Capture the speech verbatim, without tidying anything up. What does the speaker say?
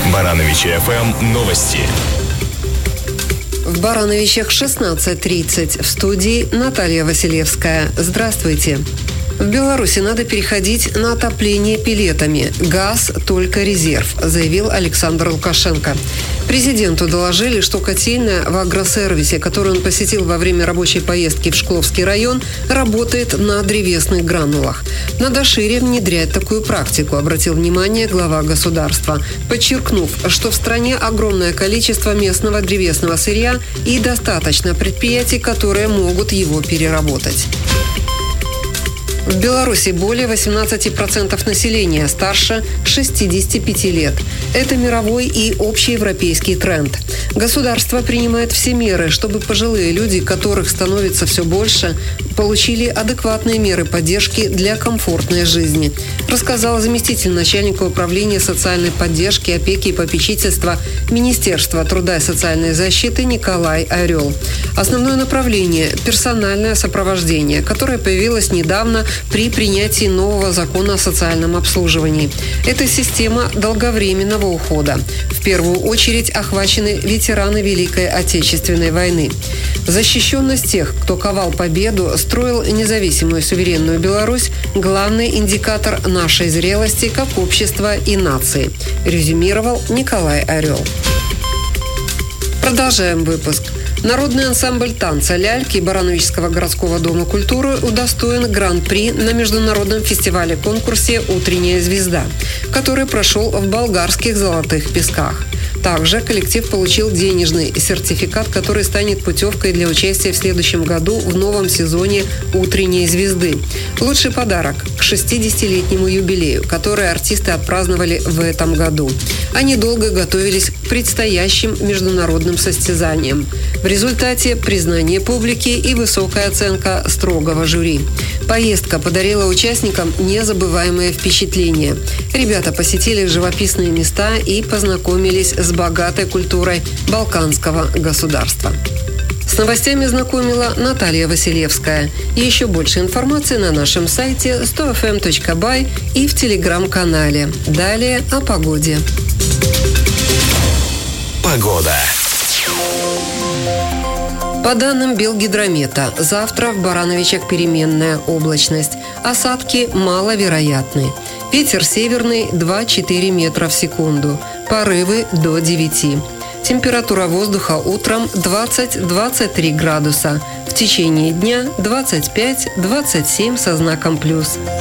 Барановичи эф эм новости. В Барановичах шестнадцать тридцать. В студии Наталья Василевская. Здравствуйте. В Беларуси надо переходить на отопление пеллетами. Газ – только резерв, заявил Александр Лукашенко. Президенту доложили, что котельная в агросервисе, которую он посетил во время рабочей поездки в Шкловский район, работает на древесных гранулах. Надо шире внедрять такую практику, обратил внимание глава государства, подчеркнув, что в стране огромное количество местного древесного сырья и достаточно предприятий, которые могут его переработать. В Беларуси более восемнадцати процентов населения старше шестидесяти пяти лет. Это мировой и общеевропейский тренд. Государство принимает все меры, чтобы пожилые люди, которых становится все больше, получили адекватные меры поддержки для комфортной жизни, рассказал заместитель начальника управления социальной поддержки, опеки и попечительства Министерства труда и социальной защиты Николай Орел. Основное направление – персональное сопровождение, которое появилось недавно при принятии нового закона о социальном обслуживании. Это система долговременного ухода. В первую очередь охвачены ветераны Великой Отечественной войны. Защищенность тех, кто ковал победу, строил независимую суверенную Беларусь – главный индикатор нашей зрелости как общества и нации, резюмировал Николай Орел. Продолжаем выпуск. Народный ансамбль танца «Ляльки» Барановичского городского дома культуры удостоен гран-при на международном фестивале-конкурсе «Утренняя звезда», который прошел в болгарских Золотых Песках. Также коллектив получил денежный сертификат, который станет путевкой для участия в следующем году в новом сезоне «Утренней звезды». Лучший подарок к шестидесятилетнему юбилею, который артисты отпраздновали в этом году. Они долго готовились к предстоящим международным состязаниям. В результате признание публики и высокая оценка строгого жюри. Поездка подарила участникам незабываемые впечатления. Ребята посетили живописные места и познакомились с богатой культурой балканского государства. С новостями знакомила Наталья Василевская. Еще больше информации на нашем сайте сто эф эм точка бай и в телеграм-канале. Далее о погоде. Погода. По данным Белгидромета, завтра в Барановичах переменная облачность. Осадки маловероятны. Ветер северный два-четыре метра в секунду. Порывы до девяти. Температура воздуха утром двадцать-двадцать три градуса. В течение дня двадцать пять-двадцать семь со знаком плюс.